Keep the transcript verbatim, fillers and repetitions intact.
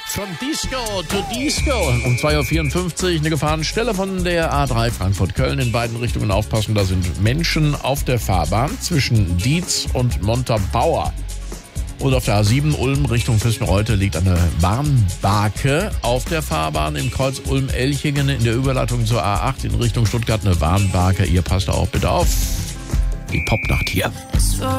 Von Disco to Disco. Um zwei Uhr vierundfünfzig eine Gefahrenstelle von der A drei Frankfurt-Köln. In beiden Richtungen aufpassen, da sind Menschen auf der Fahrbahn zwischen Dietz und Montabaur. Und auf der A sieben Ulm Richtung Füssen-Reutte liegt eine Warnbarke auf der Fahrbahn. Im Kreuz Ulm-Elchingen in der Überleitung zur A acht in Richtung Stuttgart eine Warnbarke. Ihr passt da auch bitte auf. Die Popnacht hier.